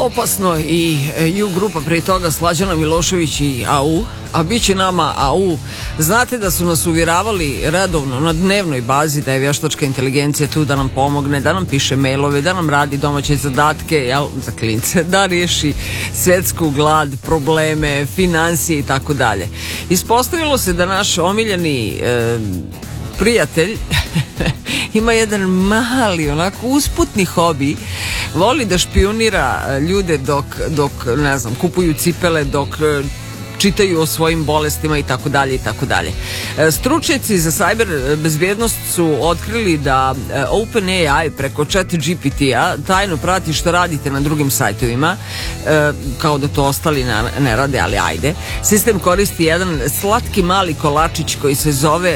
Opasno i ju grupa prije toga Slađana Milošević i AU, a bit će nama AU. Znate da su nas uvjeravali redovno na dnevnoj bazi da je vještačka inteligencija tu da nam pomogne, da nam piše mailove, da nam radi domaće zadatke, za klince, da riješi svjetsku glad, probleme, financije i tako dalje. Ispostavilo se da naš omiljeni prijatelj ima jedan mali, onako usputni hobi. Voli da špionira ljude dok ne znam, kupuju cipele, dok čitaju o svojim bolestima i tako dalje i tako dalje. Stručnjaci za cyber bezbjednost su otkrili da OpenAI preko ChatGPT-a tajno prati što radite na drugim sajtovima, kao da to ostali ne rade, ali ajde. Sistem koristi jedan slatki mali kolačić koji se zove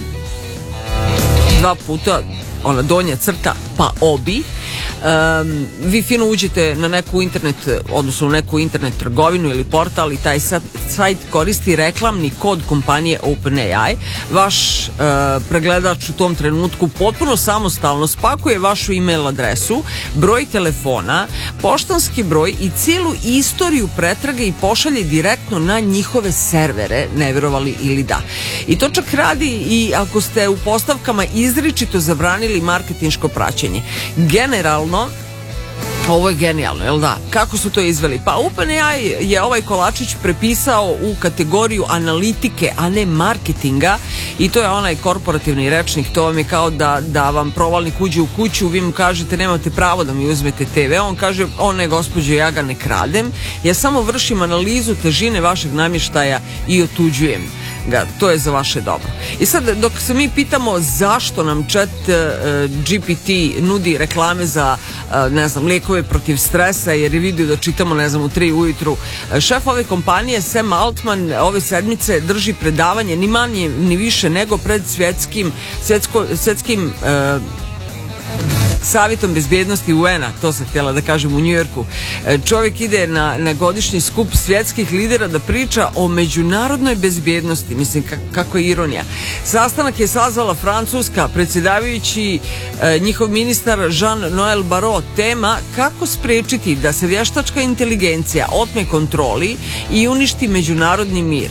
dva puta ona donja crta pa obi. Vi fino uđete na neku internet, odnosno neku internet trgovinu ili portal i taj sajt koristi reklamni kod kompanije OpenAI. Vaš pregledač u tom trenutku potpuno samostalno spakuje vašu email adresu, broj telefona, poštanski broj i cijelu istoriju pretrage i pošalje direktno na njihove servere, ne vjerovali ili da. I to čak radi i ako ste u postavkama izričito zabranili marketinško praćenje. Generalno, ovo je genijalno, jel da? Kako su to izveli? Pa OpenAI je ovaj kolačić prepisao u kategoriju analitike, a ne marketinga, i to je onaj korporativni rečnik. To vam je kao da vam provalnik uđe u kuću, vi mu kažete nemate pravo da mi uzmete TV, on kaže, ne gospođo, ja ga ne kradem, ja samo vršim analizu težine vašeg namještaja i otuđujem ga, to je za vaše dobro. I sad dok se mi pitamo zašto nam ChatGPT nudi reklame za ne znam, lijekove protiv stresa jer je vidio da čitamo ne znam u 3 ujutru, šef ove kompanije Sam Altman ove sedmice drži predavanje ni manje ni više nego pred svjetskim Savjetom bezbjednosti UN-a, to sam htjela da kažem, u Njujorku. Čovjek ide na godišnji skup svjetskih lidera da priča o međunarodnoj bezbjednosti. Mislim, kako je ironija. Sastanak je sazvala Francuska, predsjedavajući njihov ministar Jean-Noël Barrot. Tema kako spriječiti da se vještačka inteligencija otme kontroli i uništi međunarodni mir.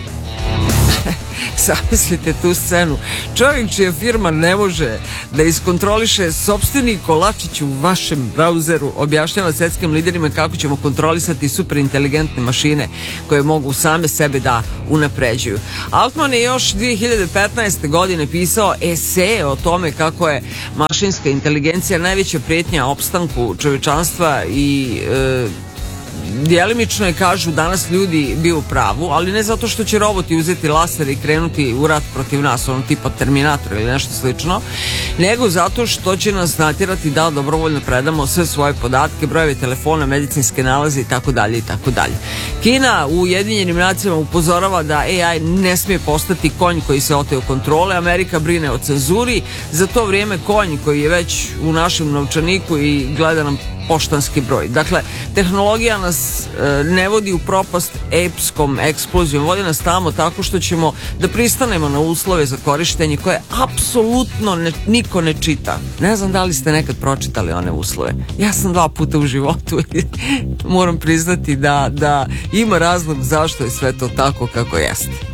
Zamislite tu scenu. Čovjek čija firma ne može da iskontroliše sopstveni kolačić u vašem brauzeru objašnjava svjetskim liderima kako ćemo kontrolisati superinteligentne mašine koje mogu same sebe da unapređuju. Altman je još 2015. godine pisao esej o tome kako je mašinska inteligencija najveća prijetnja opstanku čovječanstva i djelimično je, kažu, danas ljudi bio u pravu, ali ne zato što će roboti uzeti laser i krenuti u rat protiv nas, ono tipa Terminator ili nešto slično, nego zato što će nas natjerati da dobrovoljno predamo sve svoje podatke, brojeve telefona, medicinske nalaze i tako dalje i tako dalje. Kina u Ujedinjenim nacijama upozorava da AI ne smije postati konj koji se otaje od kontrole. Amerika brine o cenzuri, za to vrijeme konj koji je već u našem novčaniku i gleda nam poštanski broj. Dakle, tehnologija nas ne vodi u propast epskom eksplozijom, vodi nas tamo tako što ćemo da pristanemo na uslove za korištenje koje apsolutno niko ne čita. Ne znam da li ste nekad pročitali one uslove. Ja sam 2 puta u životu i moram priznati da ima razlog zašto je sve to tako kako jeste.